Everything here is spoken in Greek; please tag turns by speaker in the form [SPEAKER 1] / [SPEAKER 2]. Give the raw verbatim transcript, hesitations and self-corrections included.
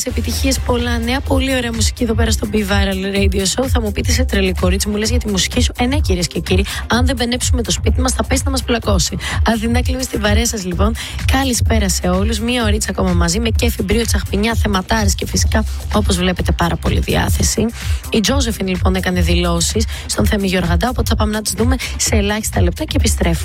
[SPEAKER 1] Πολλές επιτυχίες, πολλά νέα, πολύ ωραία μουσική εδώ πέρα στο Be Viral Radio Show. Θα μου πείτε σε τρελή κορίτσι, μου λες για τη μουσική σου. Ε, ναι, κυρίες και κύριοι, αν δεν μπενέψουμε το σπίτι μας, θα πέσει να μας πλακώσει. Αθηνά κλείνει στην παρέα σας λοιπόν. Καλησπέρα σε όλους. Μία ωρίτσα ακόμα μαζί με κέφι, μπρίο, τσαχπινιά, θεματάρες και φυσικά, όπως βλέπετε, πάρα πολύ διάθεση. Η Τζόζεφιν λοιπόν έκανε δηλώσεις στον Θέμη Γεωργαντά, οπότε θα πάμε να τις δούμε σε ελάχιστα λεπτά και επιστρέφουμε.